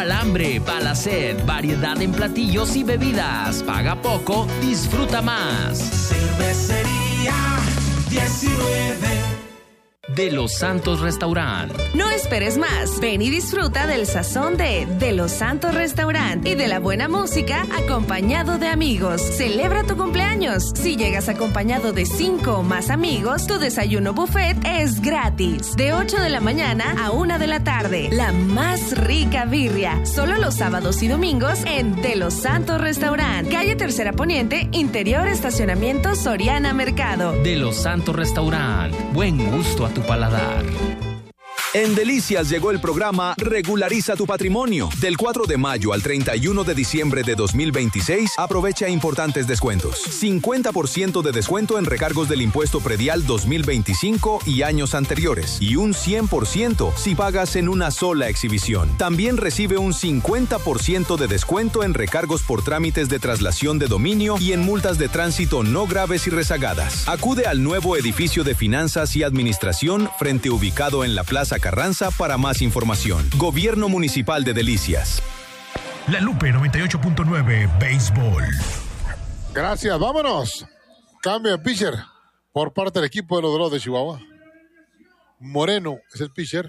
al hambre, para la sed, variedad en platillos y bebidas. Paga poco, disfruta más. Cervecería 19 De Los Santos Restaurant. No esperes más. Ven y disfruta del sazón de Los Santos Restaurant y de la buena música acompañado de amigos. Celebra tu cumpleaños. Si llegas acompañado de 5 o más amigos, tu desayuno buffet es gratis. De 8 de la mañana a 1 de la tarde. La más rica birria. Solo los sábados y domingos en De Los Santos Restaurant. Calle Tercera Poniente, interior estacionamiento Soriana Mercado. De Los Santos Restaurant. Buen gusto a tu paladar. En Delicias llegó el programa Regulariza tu Patrimonio. Del 4 de mayo al 31 de diciembre de 2026, aprovecha importantes descuentos. 50% de descuento en recargos del impuesto predial 2025 y años anteriores. Y un 100% si pagas en una sola exhibición. También recibe un 50% de descuento en recargos por trámites de traslación de dominio y en multas de tránsito no graves y rezagadas. Acude al nuevo edificio de finanzas y administración frente ubicado en la Plaza Carranza para más información. Gobierno Municipal de Delicias. La Lupe 98.9 Béisbol. Gracias, vámonos. Cambio de pitcher por parte del equipo de los Dorados de Chihuahua. Moreno es el pitcher.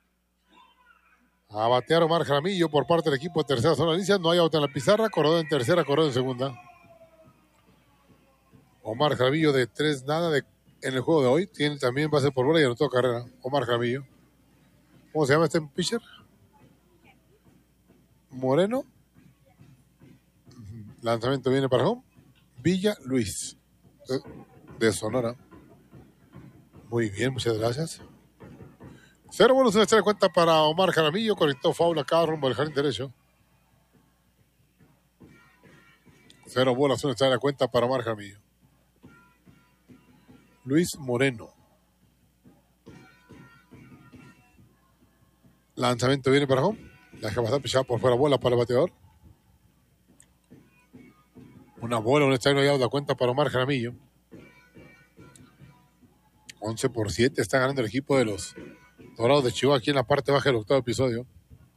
A batear Omar Jaramillo por parte del equipo de tercera zona de Delicias. No hay out en la pizarra, corredor en tercera, corredor en segunda. Omar Jaramillo de 3 nada en el juego de hoy. Tiene también base por bola y anotó carrera. Omar Jaramillo. ¿Cómo se llama este pitcher? Moreno. Lanzamiento viene para home. Villa Luis, de Sonora. Muy bien, muchas gracias. 0 bolas, una estrella de cuenta para Omar Jaramillo. Conectó foul acá rumbo al jardín derecho. 0 bolas, una estrella de cuenta para Omar Jaramillo. Luis Moreno. Lanzamiento viene para home. La deja pasar pichada por fuera, bola para el bateador. Una bola, un strike, no hay out, la cuenta para Omar Jaramillo. 11-7 está ganando el equipo de los Dorados de Chihuahua aquí en la parte baja del octavo episodio.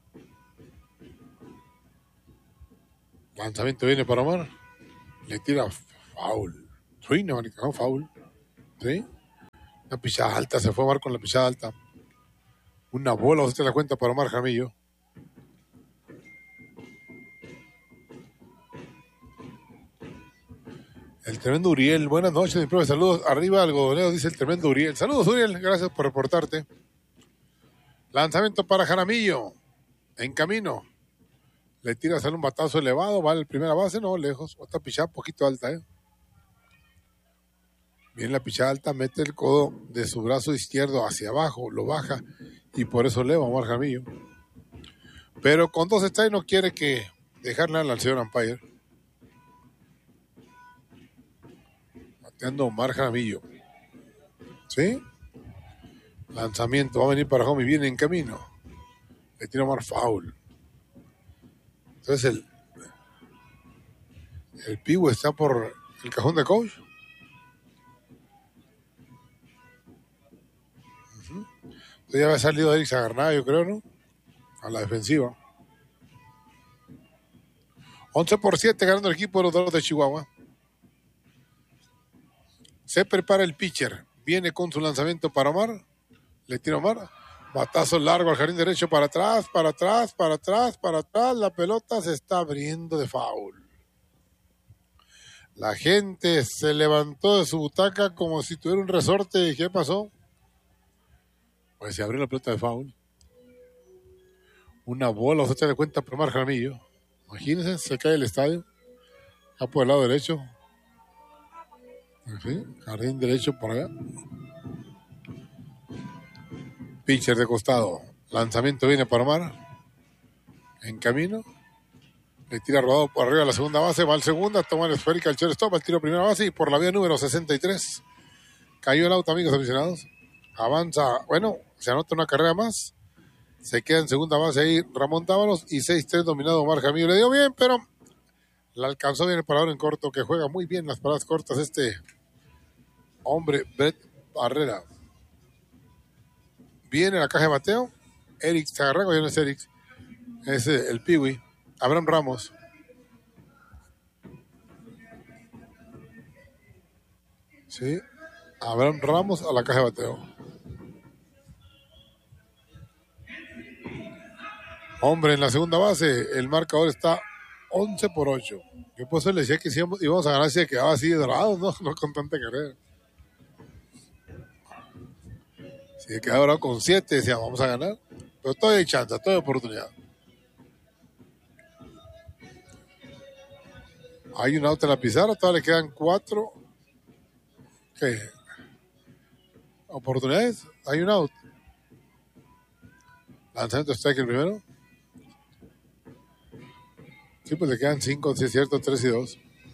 Lanzamiento viene para Omar. Le tira foul. Sí, no, foul. ¿Sí? La pichada alta, se fue Omar con la pichada alta. Una bola, usted la cuenta para Omar Jaramillo. El tremendo Uriel, buenas noches, mi profe, saludos. Arriba algodonero, dice el tremendo Uriel. Saludos, Uriel, gracias por reportarte. Lanzamiento para Jaramillo. En camino. Le tira a hacer un batazo elevado, va a la primera base, no, lejos. Otra pichada poquito alta, Viene la pichada alta, mete el codo de su brazo izquierdo hacia abajo, lo baja y por eso eleva Omar Jaramillo. Pero con 2 strikes no quiere que dejarle al señor umpire. Bateando Omar Jaramillo. ¿Sí? Lanzamiento, va a venir para home y viene en camino. Le tira Omar foul. Entonces el pivo está por el cajón de coach. Ya había salido Eric Zagarná, yo creo, ¿no? A la defensiva. 11-7 ganando el equipo de los Dorados de Chihuahua. Se prepara el pitcher. Viene con su lanzamiento para Omar. Le tira Omar. Batazo largo al jardín derecho, para atrás, para atrás, para atrás, para atrás. La pelota se está abriendo de foul. La gente se levantó de su butaca como si tuviera un resorte. ¿Y qué pasó? Pues se abrió la pelota de foul. Una bola, usted le cuenta para Omar Jaramillo. Imagínense, se cae el estadio. Ya por el lado derecho. ¿Sí? Jardín derecho por allá. Pitcher de costado. Lanzamiento viene para Omar. En camino. Le tira rodado por arriba a la segunda base. Va al segunda. Toma la esférica el shortstop. El tiro a primera base. Y por la vía número 63. Cayó el auto, amigos aficionados. Avanza. Bueno, se anota una carrera más. Se queda en segunda base ahí Ramón Tábalos. Y 6-3 dominado Omar Jaramillo. Le dio bien, pero la alcanzó bien el parador en corto. Que juega muy bien las paradas cortas este hombre, Brett Barrera. Viene la caja de bateo. Eric Zagarrago, ya no es Eric. Es el Piwi, Abraham Ramos. Sí, Abraham Ramos a la caja de bateo. Hombre, en la segunda base, el marcador está 11-8. Yo por eso le decía que si íbamos a ganar, si quedaba así de dorado, no con tanta carrera. Si quedaba dorado con 7, decía, vamos a ganar. Pero todavía hay chance, todavía hay oportunidad. Hay un out en la pizarra, todavía le quedan 4. ¿Qué? ¿Oportunidades? Hay un out. Lanzamiento strike el primero. Sí, pues le quedan 5, si es cierto, 3 y 2.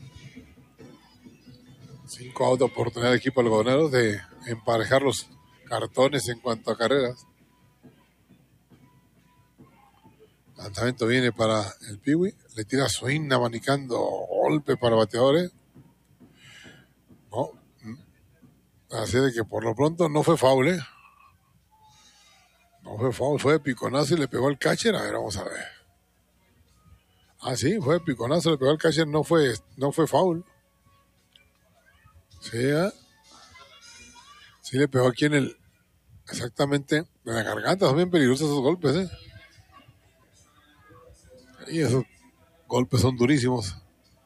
5 out de oportunidad del equipo algodoneros de emparejar los cartones en cuanto a carreras. Lanzamiento viene para el Piwi. Le tira swing abanicando, golpe para bateadores. No. Así de que por lo pronto no fue foul, ¿eh? No fue foul, fue de piconazo y le pegó al catcher. A ver, vamos a ver. Ah, sí, fue de piconazo, le pegó al catcher, no fue foul. Sí, ¿eh? Sí le pegó aquí exactamente en la garganta. Son bien peligrosos esos golpes, ¿eh? Y esos golpes son durísimos.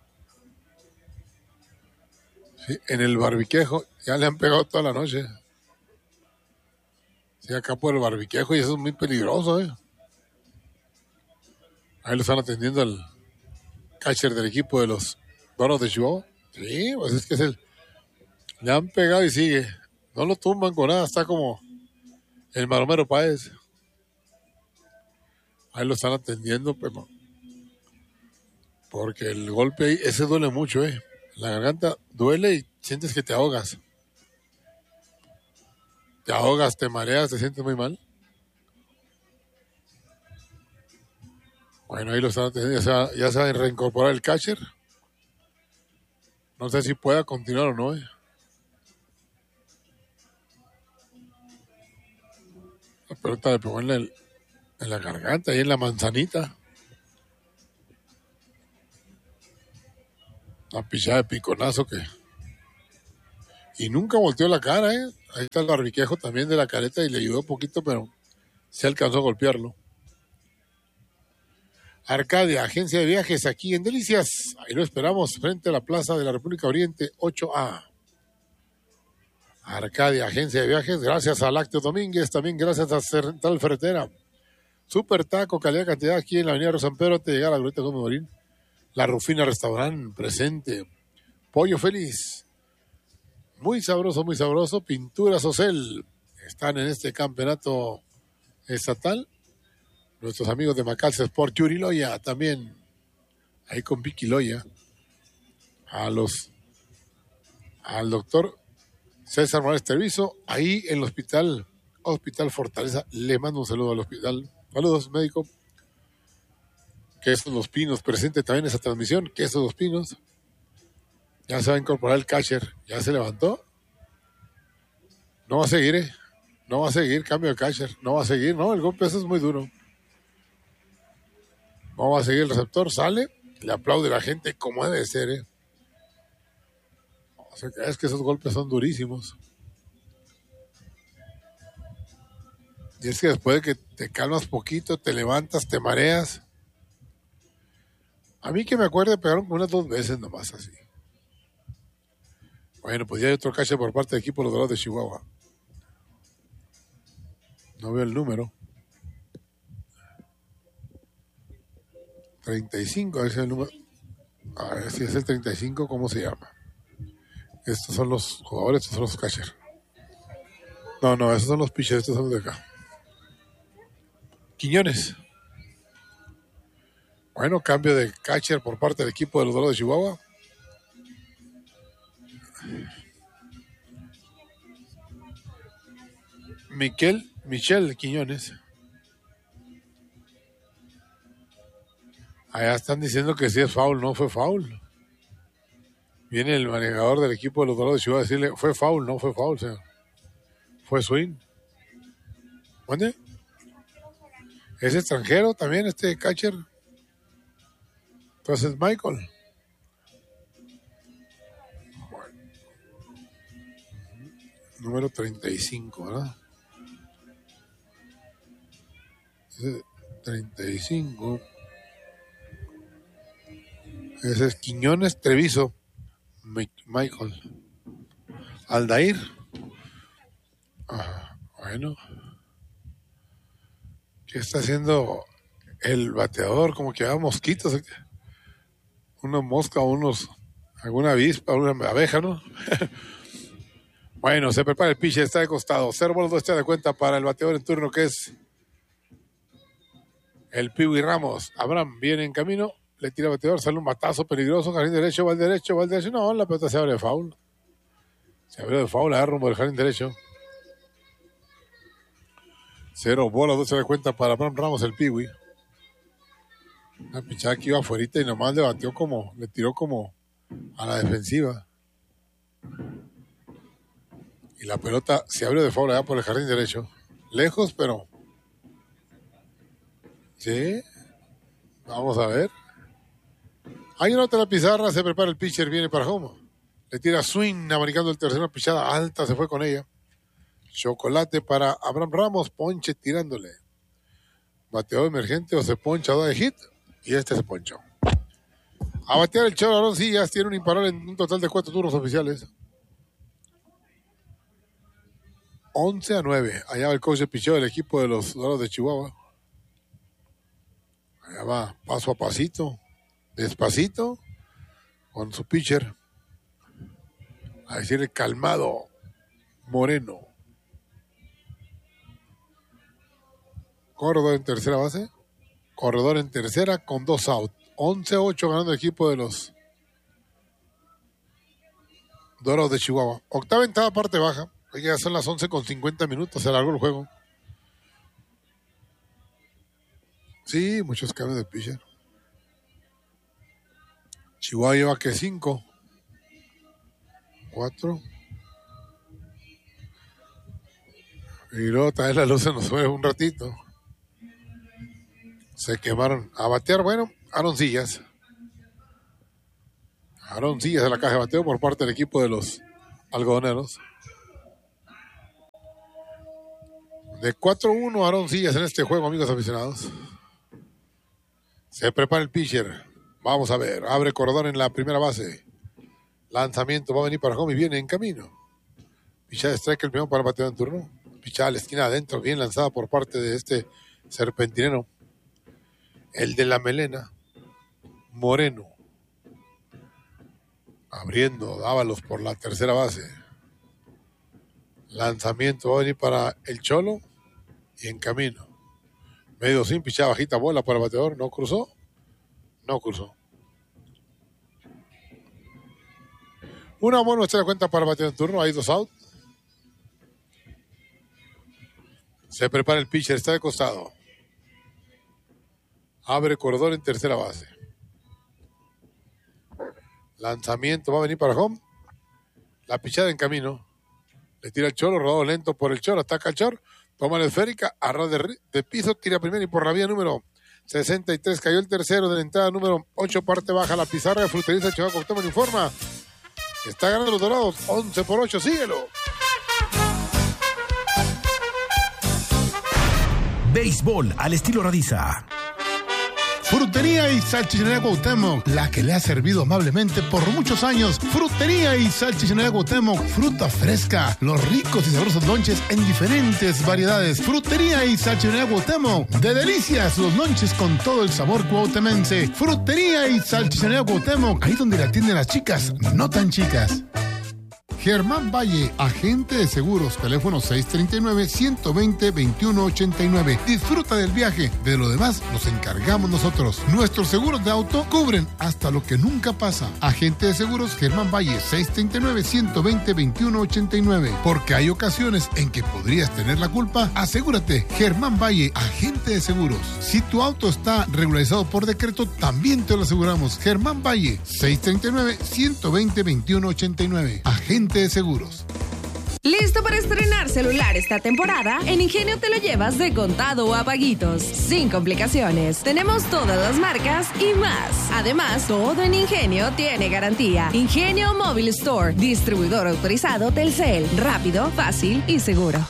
Sí, en el barbiquejo ya le han pegado toda la noche. Sí, acá por el barbiquejo, y eso es muy peligroso, ¿eh? Ahí lo están atendiendo al catcher del equipo de los Doros de Chihuahua. Sí, pues es que le han pegado y sigue. No lo tumban con nada, está como el Maromero Páez. Ahí lo están atendiendo, pero porque el golpe ahí, ese duele mucho, ¿eh? La garganta duele y sientes que te ahogas. Te ahogas, te mareas, te sientes muy mal. Bueno, ahí lo están atendiendo, ya se va a reincorporar el catcher. No sé si pueda continuar o no, ¿eh? La pelota le pegó en la garganta, ahí en la manzanita. Una pichada de piconazo que... Y nunca volteó la cara, ¿eh? Ahí está el barbiquejo también de la careta y le ayudó un poquito, pero se alcanzó a golpearlo. Arcadia, agencia de viajes aquí en Delicias. Ahí lo esperamos frente a la Plaza de la República Oriente 8A. Arcadia, agencia de viajes, gracias a Lácteo Domínguez, también gracias a Central Ferretera. Super taco, calidad, cantidad, aquí en la avenida San Pedro, te llega a la Glorieta Gómez Morín. La Rufina Restaurant, presente. Pollo Feliz, muy sabroso. Pinturas Ocel, están en este campeonato estatal. Nuestros amigos de Macalce Sport, Yuri Loya, también, ahí con Vicky Loya. Al doctor César Morales Terviso, ahí en el Hospital Fortaleza. Le mando un saludo al hospital. Saludos, médico. Quesos Los Pinos, presente también esa transmisión. Quesos Los Pinos. Ya se va a incorporar el catcher. Ya se levantó. No va a seguir, ¿eh? No va a seguir, cambio de catcher. No va a seguir, no, el golpe ese es muy duro. No va a seguir el receptor, sale, le aplaude a la gente como debe ser, ¿eh? O sea, es que esos golpes son durísimos. Y es que después de que te calmas poquito, te levantas, te mareas. A mí que me acuerde, pegaron como unas 2 veces nomás así. Bueno, pues ya hay otro catcher por parte del equipo de los Dorados de Chihuahua. No veo el número. 35, a ver si es el número. A ver si es el 35, ¿cómo se llama? Estos son los jugadores, estos son los catchers. No, esos son los pitchers, estos son los de acá. Quiñones. Bueno, cambio de catcher por parte del equipo de los Dorados de Chihuahua. Michel Quiñones. Allá están diciendo que sí es foul, no fue foul. Viene el manejador del equipo de los Dorados de Chihuahua a decirle, fue foul, no fue foul, señor. Fue swing. ¿Dónde? Es extranjero también este catcher. Entonces Michael. Bueno. Número 35, ¿verdad? 35. Ese es Quiñones Treviso. Michael. Aldair. Bueno. ¿Qué está haciendo el bateador? Como que va mosquitos. Una mosca, alguna avispa, una abeja, ¿no? Bueno, se prepara el pitcher, está de costado. 0-2 está de cuenta para el bateador en turno, que es el Piwi Ramos. Abraham viene en camino, le tira al bateador, sale un batazo peligroso, jardín derecho, va al derecho. No, la pelota se abre de foul. Se abrió de foul, agarra rumbo del jardín derecho. 0-2 se da cuenta para Abraham Ramos, el Piwi. Una pichada que iba afuera y nomás le tiró como a la defensiva. Y la pelota se abrió de foul allá por el jardín derecho. Lejos, pero... Sí. Vamos a ver. Hay una otra pizarra, se prepara el pitcher, viene para home. Le tira swing, americando el tercero, una pichada alta, se fue con ella. Chocolate para Abraham Ramos, ponche tirándole. Bateador emergente o se poncha, da de hit. Y este se ponchó. A batear el Cholo Aarón Sillas, tiene un imparable en un total de 4 turnos oficiales. 11-9. Allá va el coach de picheo del equipo de los Dorados de Chihuahua. Allá va paso a pasito, despacito, con su pitcher. A decirle calmado, Moreno. Corredor en tercera base. Corredor en tercera con 2 outs. 11-8 ganando el equipo de los Dorados de Chihuahua. Octava entrada, parte baja. Ya son las 11:50. Se alargó el juego. Sí, muchos cambios de pitcher. Chihuahua lleva que 5. 4. Y luego también la luz se nos fue un ratito. Se quemaron. A batear, bueno, Aarón Sillas. Aarón Sillas en la caja de bateo por parte del equipo de los algodoneros. De 4-1 Aarón Sillas en este juego, amigos aficionados. Se prepara el pitcher. Vamos a ver. Abre corredor en la primera base. Lanzamiento. Va a venir para home y viene en camino. Pichada de strike el primero para el bateador en turno. Pichada a la esquina adentro. Bien lanzada por parte de este serpentinero. El de la melena. Moreno. Abriendo. Dávalos por la tercera base. Lanzamiento. Va a venir para el Cholo. Y en camino. Medio sin, pichada bajita, bola para el bateador. ¿No cruzó? No cruzó. Una buena nuestra cuenta para el bateador en turno. Hay 2 outs. Se prepara el pitcher. Está de costado. Abre corredor en tercera base. Lanzamiento. Va a venir para home. La pichada en camino. Le tira el Cholo. Rodado lento por el Cholo. Ataca el Cholo. Toma la esférica, arroz de piso, tira primero y por la vía número 63 cayó el tercero de la entrada número 8, parte baja la pizarra de Fruteriza Chihuahua. Cuauhtémoc informa. Está ganando los Dorados 11-8, síguelo. Béisbol al estilo Radiza. Frutería y Salchichonería Cuauhtémoc, la que le ha servido amablemente por muchos años. Frutería y Salchichonería Cuauhtémoc, fruta fresca, los ricos y sabrosos lonches en diferentes variedades. Frutería y Salchichonería Cuauhtémoc, de delicias los lonches con todo el sabor cuauhtemense. Frutería y Salchichonería Cuauhtémoc, ahí donde la atienden las chicas, no tan chicas. Germán Valle, agente de seguros, teléfono 639-120-2189. Disfruta del viaje, de lo demás nos encargamos nosotros. Nuestros seguros de auto cubren hasta lo que nunca pasa. Agente de seguros Germán Valle, 639-120-2189. Porque hay ocasiones en que podrías tener la culpa, asegúrate. Germán Valle, agente de seguros. Si tu auto está regularizado por decreto, también te lo aseguramos. Germán Valle, 639-120-2189. Agente de seguros. ¿Listo para estrenar celular esta temporada? En Ingenio te lo llevas de contado o a paguitos, sin complicaciones. Tenemos todas las marcas y más. Además, todo en Ingenio tiene garantía. Ingenio Mobile Store, distribuidor autorizado Telcel. Rápido, fácil y seguro.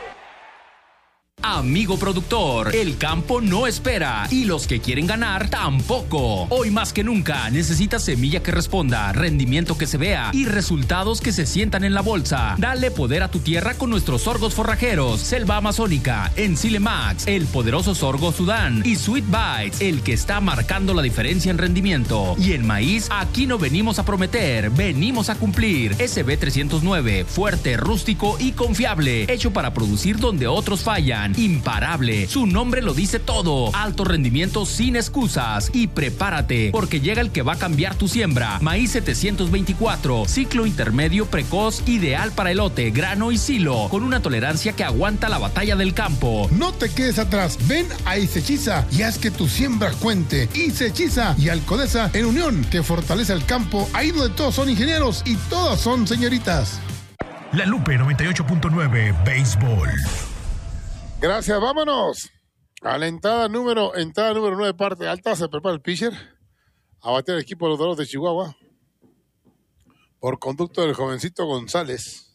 Amigo productor, el campo no espera y los que quieren ganar tampoco. Hoy más que nunca necesitas semilla que responda, rendimiento que se vea y resultados que se sientan en la bolsa. Dale poder a tu tierra con nuestros sorgos forrajeros, Selva Amazónica, Ensile Max, el poderoso sorgo Sudán y Sweet Bites, el que está marcando la diferencia en rendimiento. Y en maíz, aquí no venimos a prometer, venimos a cumplir. SB 309, fuerte, rústico y confiable, hecho para producir donde otros fallan. Imparable, su nombre lo dice todo. Alto rendimiento sin excusas. Y prepárate, porque llega el que va a cambiar tu siembra. Maíz 724, ciclo intermedio precoz, ideal para elote, grano y silo, con una tolerancia que aguanta la batalla del campo. No te quedes atrás, ven a Isechiza y haz que tu siembra cuente. Isechiza y Alcodesa en unión, que fortalece el campo, ahí donde todos son ingenieros y todas son señoritas. La Lupe 98.9 Béisbol. Gracias, vámonos. A la entrada número 9, parte alta, se prepara el pitcher a batear el equipo de los Dorados de Chihuahua por conducto del jovencito González.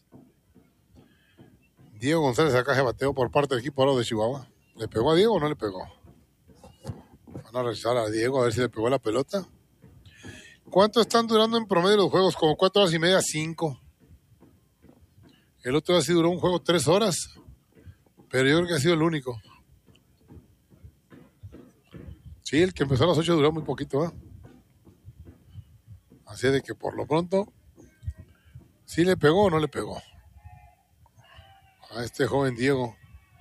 Diego González acá se bateó por parte del equipo de los Dorados de Chihuahua. ¿Le pegó a Diego o no le pegó? Van a revisar a Diego a ver si le pegó la pelota. ¿Cuánto están durando en promedio los juegos? Como 4 horas y media, 5. El otro día sí duró un juego 3 horas. Pero yo creo que ha sido el único. Sí, el que empezó a las 8 duró muy poquito, ¿eh? Así de que por lo pronto, ¿sí le pegó o no le pegó a este joven Diego?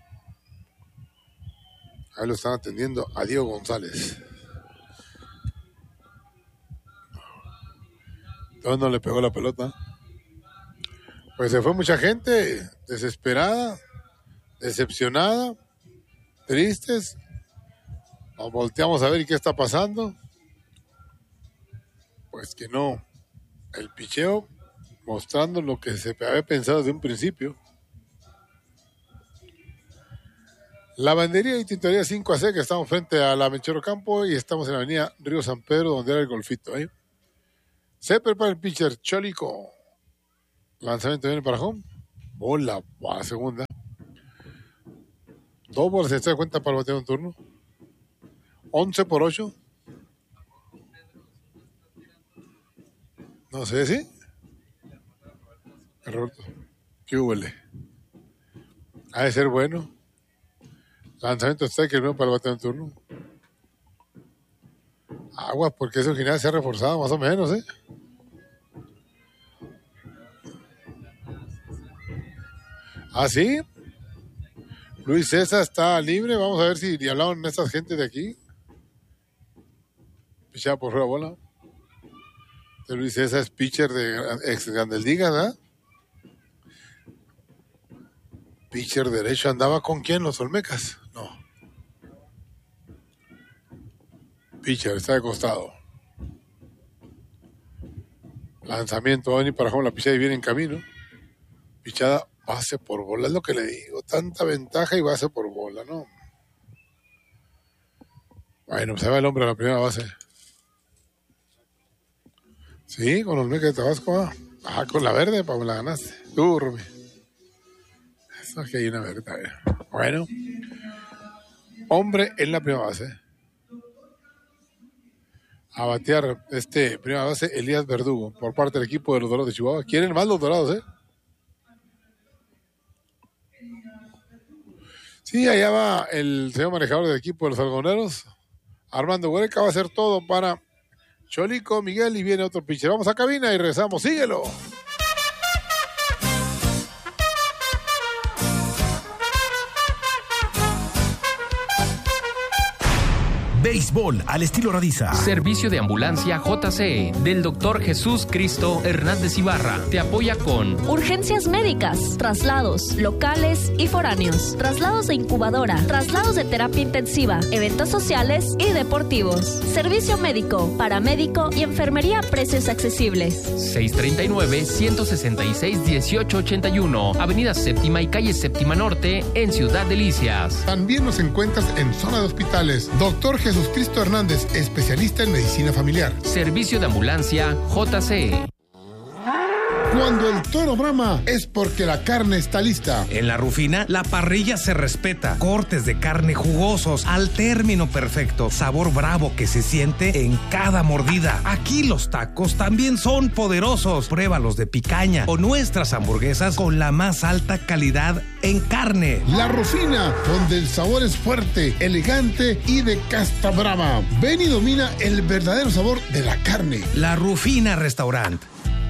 Ahí lo están atendiendo a Diego González. Entonces no le pegó la pelota. Pues se fue mucha gente desesperada, decepcionada, tristes. Nos volteamos a ver qué está pasando. Pues que no, el picheo mostrando lo que se había pensado desde un principio. Lavandería y tintorería 5AC, que estamos frente a la Melchor Ocampo y estamos en la avenida Río San Pedro, donde era el golfito. Se prepara el pitcher Cholico. Lanzamiento viene para home. Bola a segunda. 2 bolas se da cuenta para el bateo en turno. 11-8. No sé si. Roberto. ¿Qué huele? Ha de ser bueno. Lanzamiento está que no para el bateo en turno. Agua, porque ese final se ha reforzado más o menos, ¿Ah, sí? Luis César está libre. Vamos a ver si le hablaron estas gentes de aquí. Pichada por fuera bola. Luis César es pitcher de ex Grandes Ligas, ¿verdad? Pitcher derecho. ¿Andaba con quién? ¿Los Olmecas? No. Pitcher, está de costado. Lanzamiento, va a venir para home, la pichada y viene en camino. Pichada, base por bola, es lo que le digo. Tanta ventaja y base por bola, ¿no? Bueno, se va el hombre a la primera base. Sí, con Olmeca de Tabasco. Con la verde, para la ganaste. Tú, Rumi. Eso es que hay una verde. Bueno. Hombre en la primera base. A batear primera base, Elías Verdugo, por parte del equipo de los Dorados de Chihuahua. Quieren más los Dorados, Sí, allá va el señor manejador del equipo de los algodoneros. Armando Huereca va a hacer todo para Cholico, Miguel, y viene otro pitcher. Vamos a cabina y regresamos. ¡Síguelo! Béisbol al estilo Radiza. Servicio de ambulancia JCE del Dr. Jesús Cristo Hernández Ibarra. Te apoya con urgencias médicas, traslados locales y foráneos, traslados de incubadora, traslados de terapia intensiva, eventos sociales y deportivos. Servicio médico, paramédico y enfermería a precios accesibles. 639-166-1881, Avenida Séptima y Calle Séptima Norte, en Ciudad Delicias. También nos encuentras en zona de hospitales. Doctor Jesús Cristo Hernández, especialista en medicina familiar. Servicio de ambulancia JCE. Cuando el toro brama es porque la carne está lista. En La Rufina, la parrilla se respeta. Cortes de carne jugosos al término perfecto. Sabor bravo que se siente en cada mordida. Aquí los tacos también son poderosos. Pruébalos de picaña o nuestras hamburguesas con la más alta calidad en carne. La Rufina, donde el sabor es fuerte, elegante y de casta brava. Ven y domina el verdadero sabor de la carne. La Rufina Restaurant.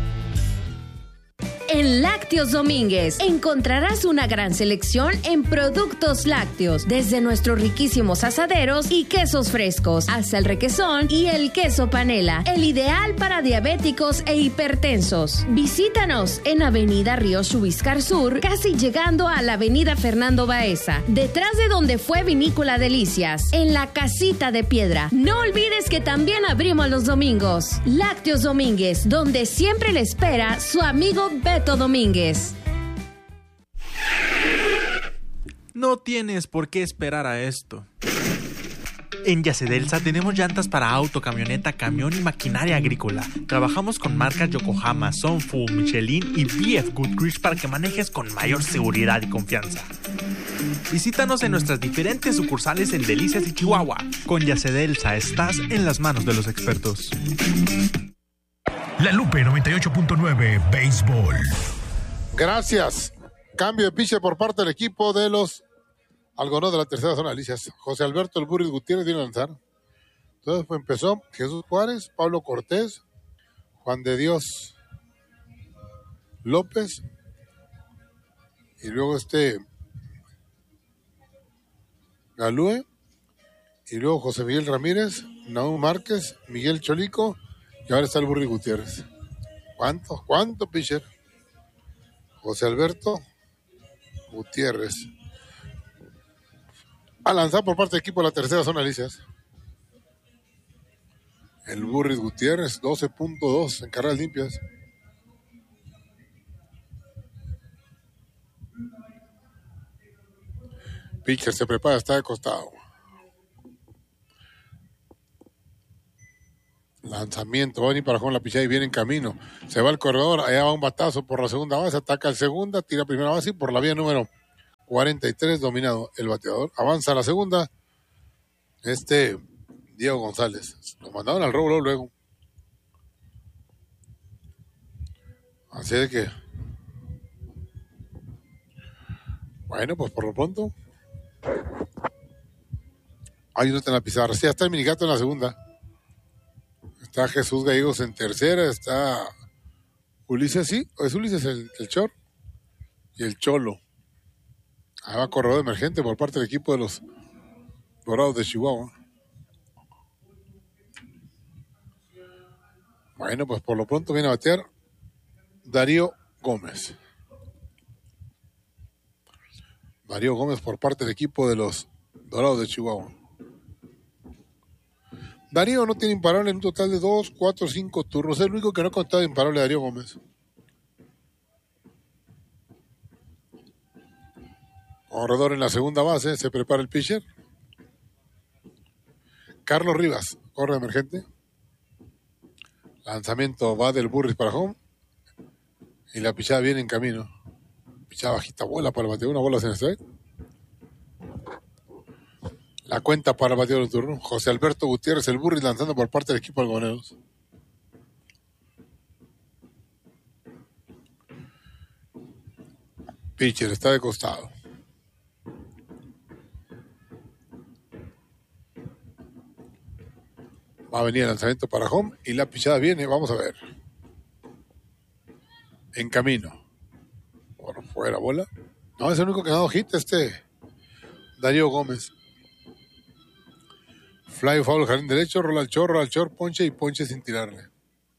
En Lácteos Domínguez encontrarás una gran selección en productos lácteos, desde nuestros riquísimos asaderos y quesos frescos, hasta el requesón y el queso panela, el ideal para diabéticos e hipertensos. Visítanos en Avenida Río Chubiscar Sur, casi llegando a la Avenida Fernando Baeza, detrás de donde fue Vinícola Delicias, en la Casita de Piedra. No olvides que también abrimos los domingos. Lácteos Domínguez, donde siempre le espera su amigo Beto Domínguez. No tienes por qué esperar a esto. En Yacedelsa tenemos llantas para auto, camioneta, camión y maquinaria agrícola. Trabajamos con marcas Yokohama, Sunfu, Michelin y BF Goodrich para que manejes con mayor seguridad y confianza. Visítanos en nuestras diferentes sucursales en Delicias y Chihuahua. Con Yacedelsa estás en las manos de los expertos. La Lupe 98.9 Béisbol. Gracias. Cambio de pitcher por parte del equipo de los Algodones de la tercera zona de Delicias. José Alberto El Burris Gutiérrez viene a lanzar. Entonces empezó Jesús Juárez, Pablo Cortés, Juan de Dios López y luego Galúe y luego José Miguel Ramírez, Naúm Márquez, Miguel Cholico. Y ahora está el Burri Gutiérrez. ¿Cuánto pitcher? José Alberto Gutiérrez. A lanzar por parte del equipo de la tercera zona de Delicias. El Burri Gutiérrez, 12.2 en carreras limpias. Pitcher se prepara, está de costado. Lanzamiento, va a venir para Juan la pichada y viene en camino. Se va al corredor, allá va un batazo por la segunda base, ataca el segunda, tira primera base y por la vía número 43 dominado el bateador. Avanza a la segunda. Diego González. Lo mandaron al robo luego. Así de que. Bueno, pues por lo pronto. Hay uno en la pizarra. Sí, ya está el Minigato en la segunda. Está Jesús Gallegos en tercera, está Ulises, sí, es Ulises el Chor y el Cholo. Ahí va corredor emergente por parte del equipo de los Dorados de Chihuahua. Bueno, pues por lo pronto viene a batear Darío Gómez. Darío Gómez por parte del equipo de los Dorados de Chihuahua. Darío no tiene imparable en un total de 2, 4, 5 turnos. Es el único que no ha contado imparable Darío Gómez. Corredor en la segunda base. Se prepara el pitcher. Carlos Rivas. Corre emergente. Lanzamiento va del Burris para home. Y la pichada viene en camino. Pichada bajita, bola para el bateador. Una bola sin strike. La cuenta para el bateador de turno. José Alberto Gutiérrez, el Burris, lanzando por parte del equipo algodoneros. Pitcher está de costado. Va a venir el lanzamiento para home y la pichada viene. Vamos a ver. En camino. Por fuera, bola. No, es el único que ha dado hit Darío Gómez. Fly foul, jardín derecho, rola al short, ponche y ponche sin tirarle.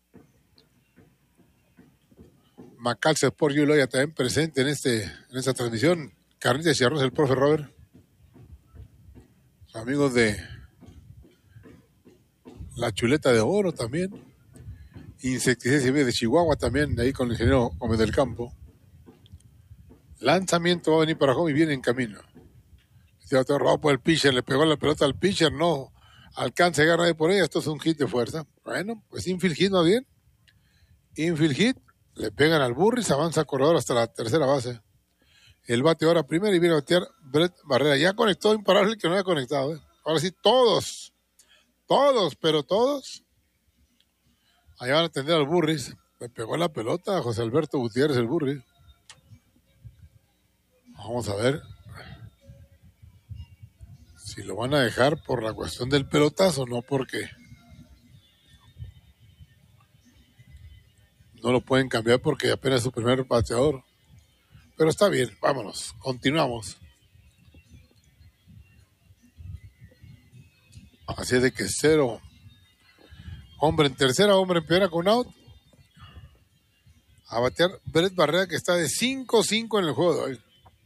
Macalce Sport Yuloya también presente en esta transmisión. Carnitas y arroz, el profe Robert. Amigos de La Chuleta de Oro también. Insecticida de Chihuahua también, ahí con el ingeniero Gómez del Campo. Lanzamiento va a venir para home y viene en camino. Se va robado por el pitcher, le pegó la pelota al pitcher, no alcanza a llegar nadie por ella. Esto es un hit de fuerza. Bueno, pues infield hit, ¿no? Bien. Infield hit, le pegan al Burris, avanza corredor hasta la tercera base. El bate ahora primero y viene a batear Brett Barrera. Ya conectó imparable el que no había conectado. Ahora sí, todos, pero todos. Allá van a atender al Burris. Le pegó la pelota a José Alberto Gutiérrez, el Burris. Vamos a ver si lo van a dejar por la cuestión del pelotazo, no porque no lo pueden cambiar porque apenas es su primer bateador. Pero está bien, vámonos, continuamos. Así es de que 0. Hombre en tercera, hombre en primera con out. A batear Brett Barrera, que está de 5-5 en el juego de hoy.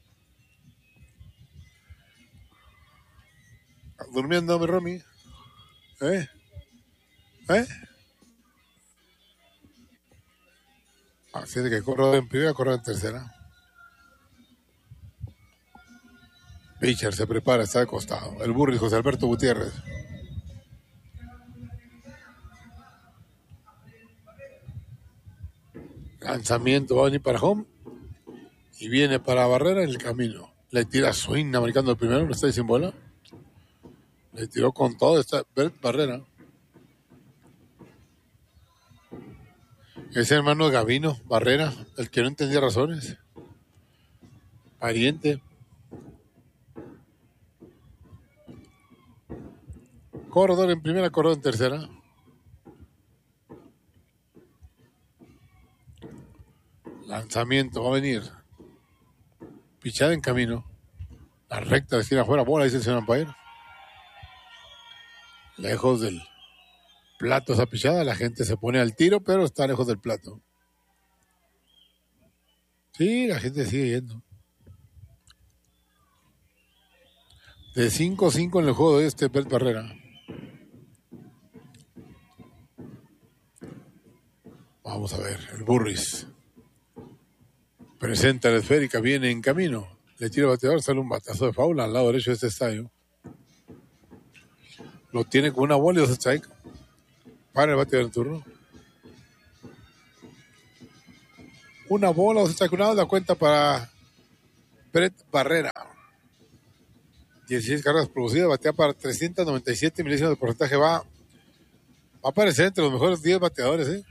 Durmiendo, mi Romy. Así es de que corre en primera, corre en tercera. Pitcher se prepara, está de costado. El Burris, José Alberto Gutiérrez. Lanzamiento va a venir para home. Y viene para Barrera en el camino. Le tira swing americano el primero, no está ahí sin bola. Le tiró con todo esta Brett Barrera. Es hermano de Gavino Barrera, el que no entendía razones. Pariente. Corredor en primera, corredor en tercera. Lanzamiento va a venir. Pichada en camino. La recta de esquina afuera, bola, dice el señor umpire. Lejos del plato esa pichada, la gente se pone al tiro, pero está lejos del plato. Sí, la gente sigue yendo. De 5-5 en el juego de Brett Barrera. Vamos a ver, el Burris. Presenta la esférica, viene en camino. Le tira el bateador, sale un batazo de faula al lado derecho de este estadio. Lo tiene con una bola y 2 strikes. Para el bateador en turno. Una bola, 2 strikes, una la cuenta para Brett Barrera. 16 carreras producidas, batea para 397 milésimos de porcentaje. Va a aparecer entre los mejores 10 bateadores,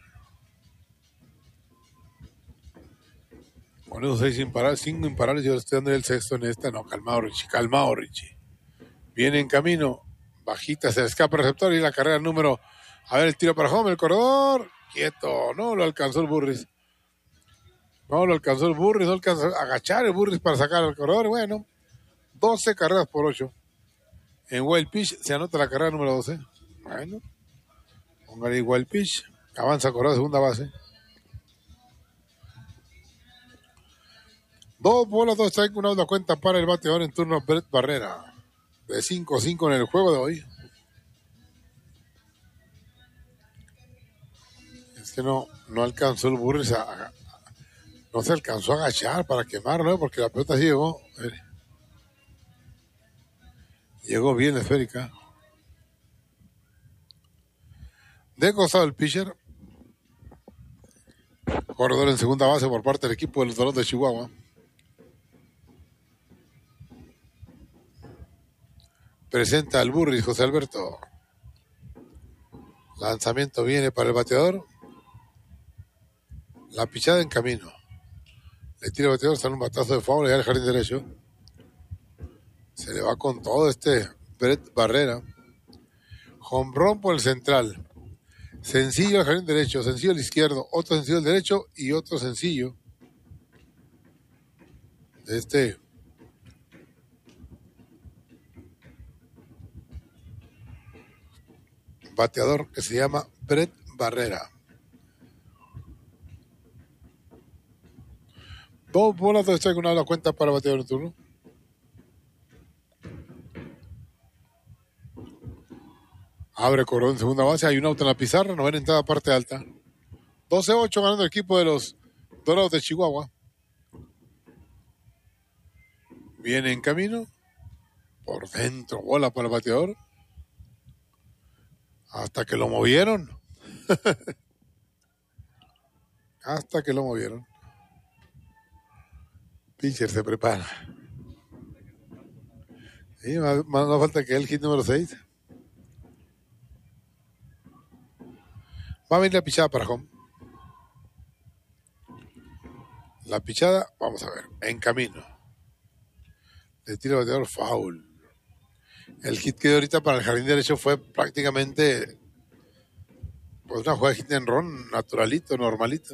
Con esos 6 imparables, 5 imparables, yo le estoy dando el sexto en esta. No, calmado, Richie. Viene en camino, bajita, se le escapa el receptor y la carrera número. A ver, el tiro para home, el corredor. Quieto, no lo alcanzó el Burris. No alcanzó a agachar el Burris para sacar al corredor. Bueno, 12 carreras por 8. En wild pitch se anota la carrera número 12. Bueno, póngale ahí wild pitch. Avanza corredor, segunda base. 2 bolas, 2 strikes, una la cuenta para el bateador en turno Brett Barrera. De 5-5 en el juego de hoy. Es que no alcanzó el Burris no se alcanzó a agachar para quemarlo, porque la pelota sí llegó. Llegó bien la esférica. De costado el pitcher. Corredor en segunda base por parte del equipo de los Dorados de Chihuahua. Presenta al Burris, José Alberto. Lanzamiento viene para el bateador. La pichada en camino. Le tira el bateador, sale un batazo de foul y al jardín derecho. Se le va con todo Brett Barrera. Home run por el central. Sencillo al jardín derecho, sencillo al izquierdo, otro sencillo al derecho y otro sencillo de bateador que se llama Brett Barrera. 2 bolas, 2 strikes, una la cuenta para bateador en turno. Abre corredor en segunda base, hay un auto en la pizarra, novena entrada, parte alta. 12-8 ganando el equipo de los Dorados de Chihuahua. Viene en camino. Por dentro, bola para el bateador. Hasta que lo movieron. Hasta que lo movieron. Pitcher se prepara. Sí, más falta que el hit número 6. Va a venir la pichada para home. La pichada, vamos a ver, en camino. Le tira el bateador, foul. El hit que dio ahorita para el jardín derecho fue prácticamente pues una jugada de hit and run naturalito, normalito.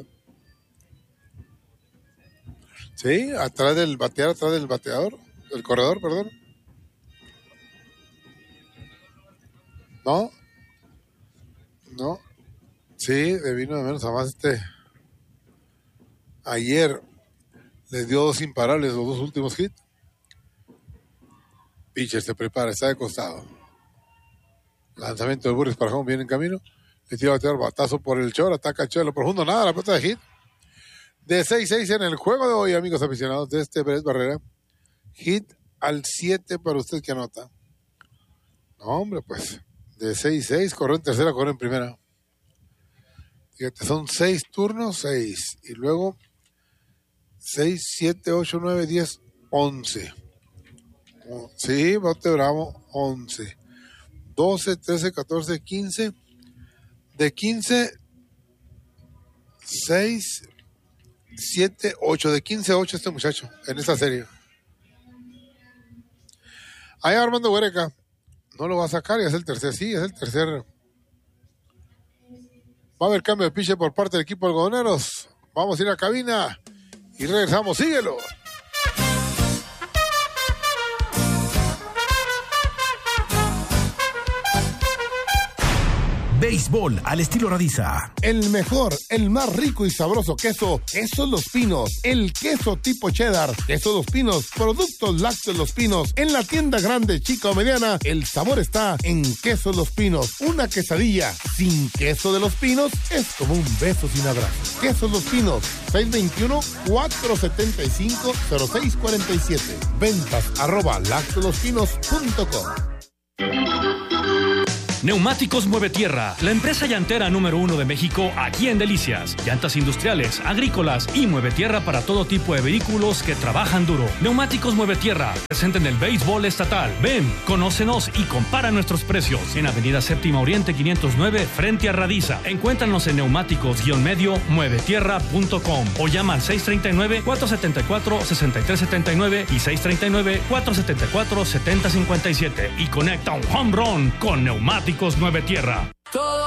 Sí, atrás del bateador, del corredor, perdón. No. Sí, de vino de menos a más ayer le dio 2 imparables, los 2 últimos hits. Pitcher se prepara, está de costado. Lanzamiento de Burris para home, viene en camino. Le tira a batear, batazo por el short, ataca el short, lo profundo, nada, la pelota de hit. De 6-6 en el juego de hoy, amigos aficionados de Brett Barrera. Hit al 7 para usted que anota. No, hombre, pues, de 6-6, corrió en tercera, corrió en primera. Fíjate, son 6 turnos, 6. Y luego 6, 7, 8, 9, 10, 11. Sí, bote bravo, 11. 12, 13, 14, 15. De 15, 6, 7, 8. De 15 a 8 este muchacho en esta serie. Ahí Armando Huereca. No lo va a sacar y es el tercer. Sí, es el tercer. Va a haber cambio de pitcher por parte del equipo algodoneros. Vamos a ir a cabina y regresamos. Síguelo. Béisbol al estilo Radiza. El mejor, el más rico y sabroso queso, Queso Los Pinos. El queso tipo cheddar, Queso Los Pinos. Productos lácteos Los Pinos. En la tienda grande, chica o mediana, el sabor está en Queso Los Pinos. Una quesadilla sin queso de Los Pinos es como un beso sin abrazo. Queso Los Pinos, 621-475-0647. Ventas @lactolospinos.com. Neumáticos Mueve Tierra, la empresa llantera número 1 de México aquí en Delicias. Llantas industriales, agrícolas y Mueve Tierra para todo tipo de vehículos que trabajan duro. Neumáticos Mueve Tierra, presente en el béisbol estatal. Ven, conócenos y compara nuestros precios. En Avenida Séptima Oriente 509, frente a Radiza. Encuéntranos en neumáticos-muevetierra.com o llama al 639-474-6379 y 639-474-7057 y conecta un home run con Neumáticos Mueve Tierra.